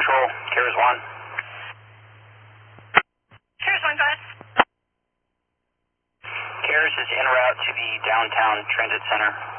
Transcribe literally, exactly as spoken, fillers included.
Control, Cares one. Cares one, go ahead. Cares is en route to the downtown transit center.